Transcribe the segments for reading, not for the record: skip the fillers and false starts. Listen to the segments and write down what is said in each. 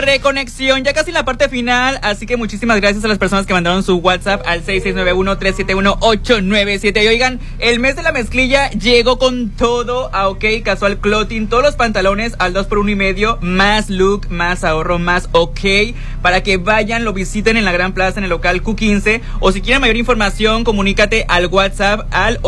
reconexión, ya casi en la parte final, así que muchísimas gracias a las personas que mandaron su WhatsApp al 6691-371-897. Y oigan, el mes de la mezclilla llegó con todo a OK Casual Clothing, todos los pantalones al 2x1.5, más look, más ahorro, más OK, para que vayan, lo visiten en la Gran Plaza en el local Q15, o si quieren mayor información, comunícate al WhatsApp al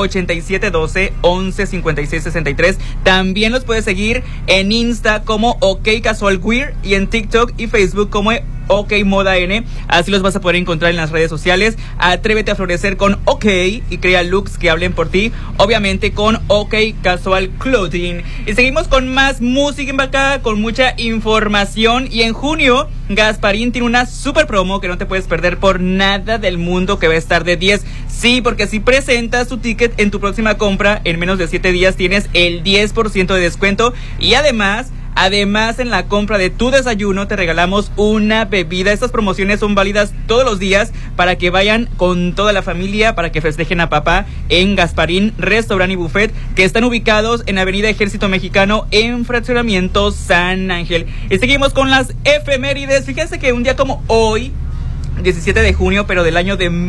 8712-115663. También los puedes seguir en Insta como OK Casual Wear y en TikTok y Facebook como OK Moda N. Así los vas a poder encontrar en las redes sociales. Atrévete a florecer con OK y crea looks que hablen por ti, obviamente con OK Casual Clothing. Y seguimos con más música en acá, con mucha información. Y en junio Gasparín tiene una super promo que no te puedes perder por nada del mundo, que va a estar de 10. Sí, porque si presentas tu ticket en tu próxima compra en menos de 7 días tienes el 10% de descuento. Y además, en la compra de tu desayuno te regalamos una bebida. Estas promociones son válidas todos los días para que vayan con toda la familia, para que festejen a papá en Gasparín Restaurant y Buffet, que están ubicados en Avenida Ejército Mexicano en Fraccionamiento San Ángel. Y seguimos con las efemérides. Fíjense que un día como hoy, 17 de junio, pero del año de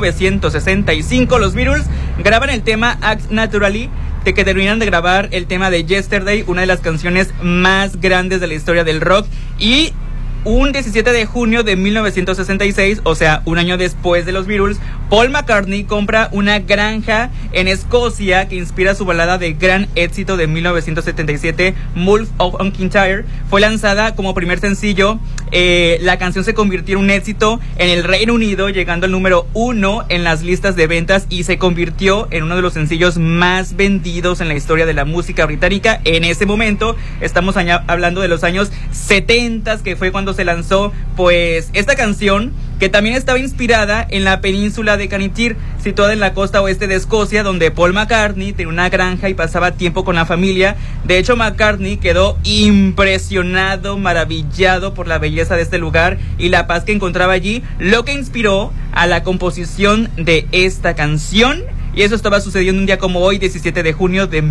1965, los Beatles graban el tema Act Naturally, de que terminan de grabar el tema de Yesterday, una de las canciones más grandes de la historia del rock. Y un 17 de junio de 1966, o sea, un año después de los Beatles, Paul McCartney compra una granja en Escocia que inspira su balada de gran éxito de 1977, Wolf of Kintyre. Fue lanzada como primer sencillo. La canción se convirtió en un éxito en el Reino Unido, llegando al número 1 en las listas de ventas, y se convirtió en uno de los sencillos más vendidos en la historia de la música británica. En ese momento, estamos hablando de los años 70, que fue cuando se lanzó pues esta canción, que también estaba inspirada en la península de Canitir, situada en la costa oeste de Escocia, donde Paul McCartney tenía una granja y pasaba tiempo con la familia. De hecho, McCartney quedó impresionado, maravillado por la belleza de este lugar y la paz que encontraba allí, lo que inspiró a la composición de esta canción. Y eso estaba sucediendo un día como hoy, 17 de junio de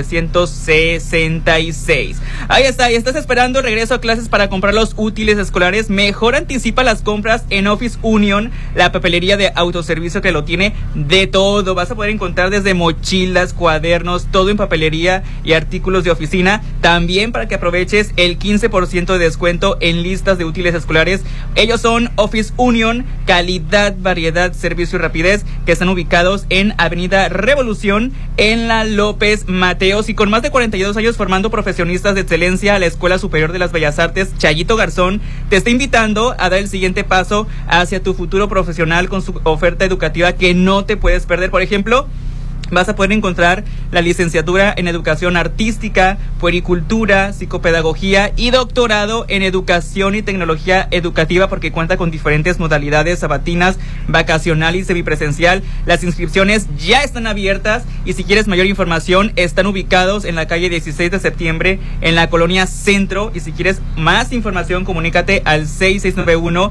1966. Ahí está, y estás esperando regreso a clases para comprar los útiles escolares. Mejor anticipa las compras en Office Union, la papelería de autoservicio que lo tiene de todo. Vas a poder encontrar desde mochilas, cuadernos, todo en papelería y artículos de oficina. También para que aproveches el 15% de descuento en listas de útiles escolares. Ellos son Office Union, calidad, variedad, servicio y rapidez, que están ubicados en Avenida Revolución en la López Mateos, y con más de 42 años formando profesionistas de excelencia, a la Escuela Superior de las Bellas Artes Chayito Garzón te está invitando a dar el siguiente paso hacia tu futuro profesional con su oferta educativa que no te puedes perder. Por ejemplo, vas a poder encontrar la licenciatura en Educación Artística, Puericultura, Psicopedagogía y doctorado en Educación y Tecnología Educativa, porque cuenta con diferentes modalidades sabatinas, vacacional y semipresencial. Las inscripciones ya están abiertas y si quieres mayor información, están ubicados en la calle 16 de septiembre en la Colonia Centro. Y si quieres más información, comunícate al 6691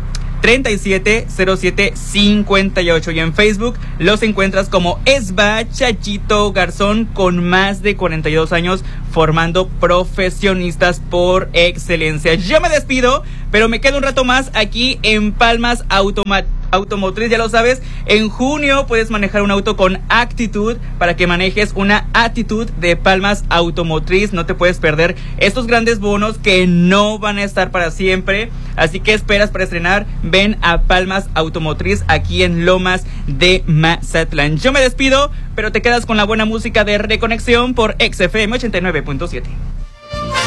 370758, y en Facebook los encuentras como ESBA Chayito Garzón, con más de 42 años formando profesionistas por excelencia. Yo me despido, pero me quedo un rato más aquí en Palmas Automotriz. Ya lo sabes, en junio puedes manejar un auto con actitud, para que manejes una actitud de Palmas Automotriz. No te puedes perder estos grandes bonos que no van a estar para siempre. Así que esperas para estrenar. Ven a Palmas Automotriz aquí en Lomas de Mazatlán. Yo me despido, pero te quedas con la buena música de Reconexión por XFM 89.7.